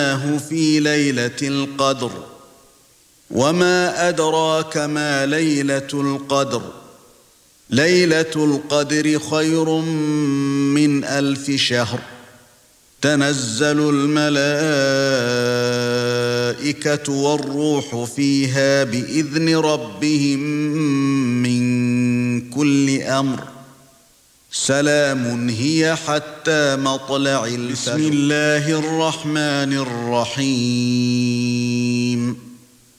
في ليلة القدر وما أدراك ما ليلة القدر ليلة القدر خير من 1000 شهر تنزل الملائكة والروح فيها بإذن ربهم من كل أمر سلام هي حتى مطلع الفجر. بسم الله الرحمن الرحيم